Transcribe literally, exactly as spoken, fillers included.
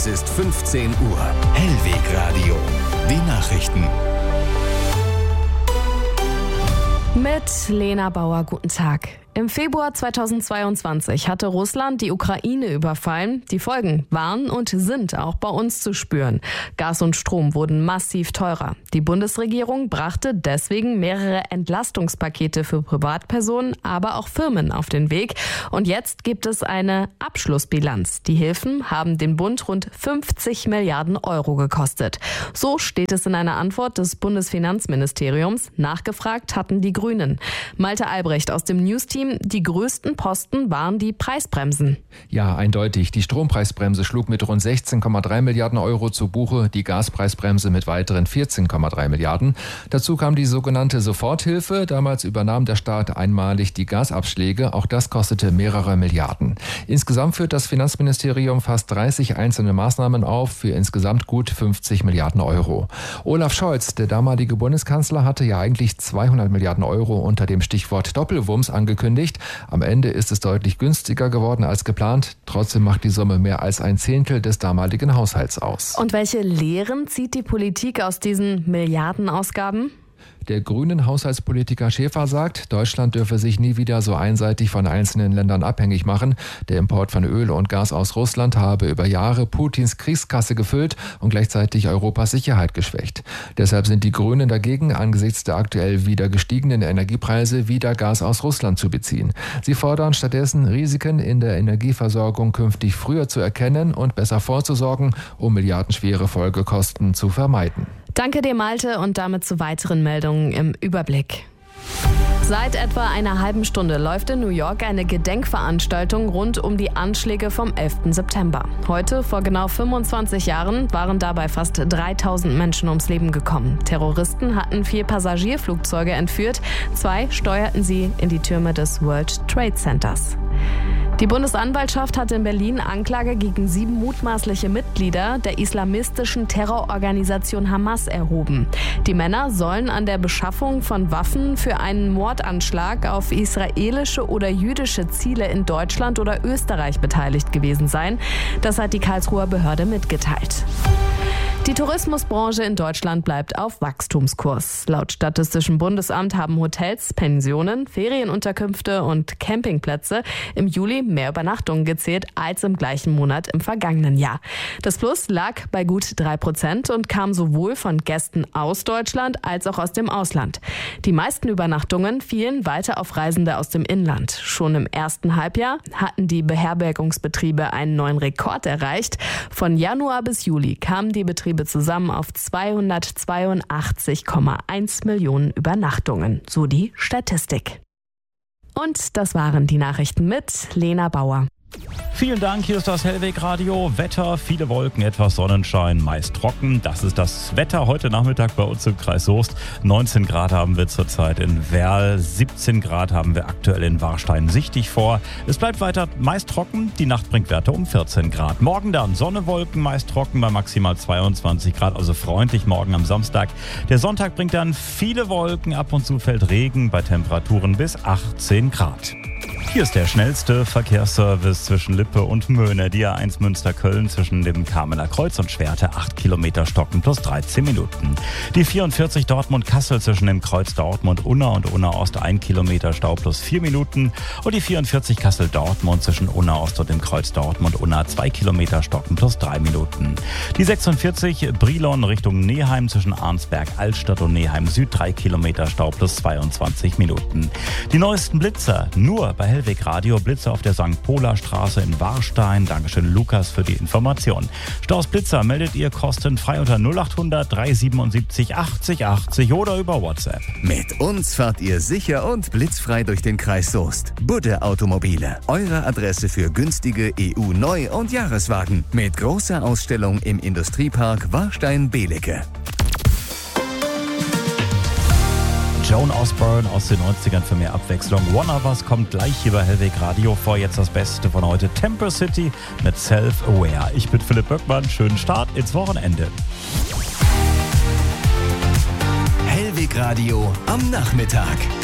Es ist fünfzehn Uhr. Hellweg Radio. Die Nachrichten. Mit Lena Bauer, guten Tag. Im Februar zweitausendzweiundzwanzig hatte Russland die Ukraine überfallen. Die Folgen waren und sind auch bei uns zu spüren. Gas und Strom wurden massiv teurer. Die Bundesregierung brachte deswegen mehrere Entlastungspakete für Privatpersonen, aber auch Firmen auf den Weg. Und jetzt gibt es eine Abschlussbilanz. Die Hilfen haben den Bund rund fünfzig Milliarden Euro gekostet. So steht es in einer Antwort des Bundesfinanzministeriums. Nachgefragt hatten die Grünen. Malte Albrecht aus dem News-Team. Die größten Posten waren die Preisbremsen. Ja, eindeutig. Die Strompreisbremse schlug mit rund sechzehn Komma drei Milliarden Euro zu Buche, die Gaspreisbremse mit weiteren vierzehn Komma drei Milliarden. Dazu kam die sogenannte Soforthilfe. Damals übernahm der Staat einmalig die Gasabschläge. Auch das kostete mehrere Milliarden. Insgesamt führt das Finanzministerium fast dreißig einzelne Maßnahmen auf für insgesamt gut fünfzig Milliarden Euro. Olaf Scholz, der damalige Bundeskanzler, hatte ja eigentlich zweihundert Milliarden Euro unter dem Stichwort Doppelwumms angekündigt. Am Ende ist es deutlich günstiger geworden als geplant. Trotzdem macht die Summe mehr als ein Zehntel des damaligen Haushalts aus. Und welche Lehren zieht die Politik aus diesen Milliardenausgaben? Der grünen Haushaltspolitiker Schäfer sagt, Deutschland dürfe sich nie wieder so einseitig von einzelnen Ländern abhängig machen. Der Import von Öl und Gas aus Russland habe über Jahre Putins Kriegskasse gefüllt und gleichzeitig Europas Sicherheit geschwächt. Deshalb sind die Grünen dagegen, angesichts der aktuell wieder gestiegenen Energiepreise wieder Gas aus Russland zu beziehen. Sie fordern stattdessen, Risiken in der Energieversorgung künftig früher zu erkennen und besser vorzusorgen, um milliardenschwere Folgekosten zu vermeiden. Danke dir, Malte, und damit zu weiteren Meldungen im Überblick. Seit etwa einer halben Stunde läuft in New York eine Gedenkveranstaltung rund um die Anschläge vom elften September. Heute, vor genau fünfundzwanzig Jahren, waren dabei fast dreitausend Menschen ums Leben gekommen. Terroristen hatten vier Passagierflugzeuge entführt. Zwei steuerten sie in die Türme des World Trade Centers. Die Bundesanwaltschaft hat in Berlin Anklage gegen sieben mutmaßliche Mitglieder der islamistischen Terrororganisation Hamas erhoben. Die Männer sollen an der Beschaffung von Waffen für einen Mordanschlag auf israelische oder jüdische Ziele in Deutschland oder Österreich beteiligt gewesen sein. Das hat die Karlsruher Behörde mitgeteilt. Die Tourismusbranche in Deutschland bleibt auf Wachstumskurs. Laut Statistischem Bundesamt haben Hotels, Pensionen, Ferienunterkünfte und Campingplätze im Juli mehr Übernachtungen gezählt als im gleichen Monat im vergangenen Jahr. Das Plus lag bei gut drei Prozent und kam sowohl von Gästen aus Deutschland als auch aus dem Ausland. Die meisten Übernachtungen fielen weiter auf Reisende aus dem Inland. Schon im ersten Halbjahr hatten die Beherbergungsbetriebe einen neuen Rekord erreicht. Von Januar bis Juli kamen die Betriebe zusammen auf zweihundertzweiundachtzig Komma eins Millionen Übernachtungen, so die Statistik. Und das waren die Nachrichten mit Lena Bauer. Vielen Dank, hier ist das Hellweg Radio. Wetter, viele Wolken, etwas Sonnenschein, meist trocken. Das ist das Wetter heute Nachmittag bei uns im Kreis Soest. neunzehn Grad haben wir zurzeit in Werl, siebzehn Grad haben wir aktuell in Warstein sichtig vor. Es bleibt weiter meist trocken, die Nacht bringt Werte um vierzehn Grad. Morgen dann Sonne, Wolken, meist trocken bei maximal zweiundzwanzig Grad, also freundlich morgen am Samstag. Der Sonntag bringt dann viele Wolken, ab und zu fällt Regen bei Temperaturen bis achtzehn Grad. Hier ist der schnellste Verkehrsservice zwischen Lippe und Möhne. Die A eins Münster-Köln zwischen dem Kamener Kreuz und Schwerte acht Kilometer Stocken plus dreizehn Minuten. Die vierundvierzig Dortmund-Kassel zwischen dem Kreuz Dortmund-Unna und Unna-Ost ein Kilometer Stau plus vier Minuten. Und die vierundvierzig Kassel-Dortmund zwischen Unna-Ost und dem Kreuz Dortmund-Unna zwei Kilometer Stocken plus drei Minuten. Die sechsundvierzig Brilon Richtung Neheim zwischen Arnsberg-Altstadt und Neheim-Süd drei Kilometer Stau plus zweiundzwanzig Minuten. Die neuesten Blitzer nur bei Hellweg Radio, Blitzer auf der Sankt Pola Straße in Warstein. Dankeschön, Lukas, für die Information. Staus Blitzer meldet ihr kostenfrei unter null acht hundert drei siebenundsiebzig achtzig achtzig oder über WhatsApp. Mit uns fahrt ihr sicher und blitzfrei durch den Kreis Soest. Budde Automobile, eure Adresse für günstige E U-Neu- und Jahreswagen. Mit großer Ausstellung im Industriepark Warstein-Belecke. Joan Osborne aus den neunzigern für mehr Abwechslung. One of Us kommt gleich hier bei Hellweg Radio vor. Jetzt das Beste von heute. Temper City mit Self-Aware. Ich bin Philipp Böckmann. Schönen Start ins Wochenende. Hellweg Radio am Nachmittag.